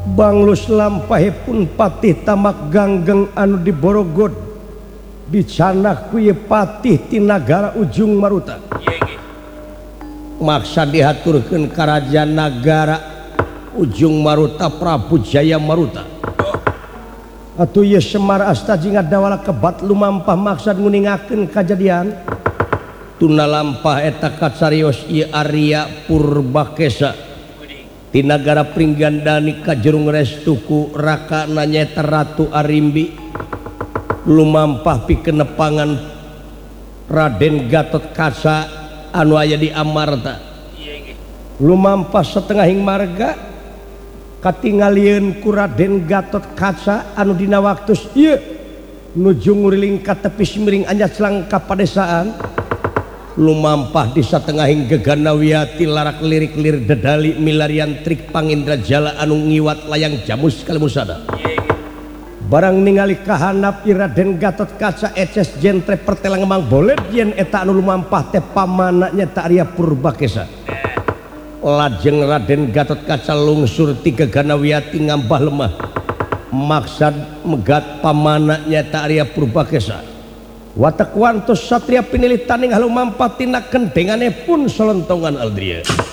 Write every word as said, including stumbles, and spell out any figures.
Banglus lampahipun patih tamak ganggeng anu di Borogod dicanah ku ye patih ti nagara Ujung Maruta. Maksa dihaturkeun karajaan nagara Ujung Maruta Prabu Jaya Maruta. Atuh ye Semar Astaji ngadawala kebat lumampah maksad nguningakeun kajadian tuna lampah eta kacarios ieu Arya Purbakesa di negara Pringgandani Kajurung restuku Raka nanyeta Ratu Arimbi lumampah pikeun nepangan Raden Gatot Kaca anu aya di Amarta lumampah setengahing marga katingalieun ku Raden Gatot Kaca anu dina waktus ieu nuju nguriling ka tepi Simiring anyas langka padesaan lumampah di satengahing gegana wiyati larak lirik lir dedali milarian trik pangindra jala anu ngiwat layang jamus kalimusada barang ningali kahanap Raden Gatot Kaca eces jentre pertelang mang boleh yen eta anu lumampah teh pamana nyata Arya Purbakesa lajeng Raden Gatot Kaca lungsur ti gegana wiyati ngambah lemah maksad megat pamana nyata Arya Purbakesa watak wantos satria pinilih taning halumampah tina kendengane pun solontongan aldria.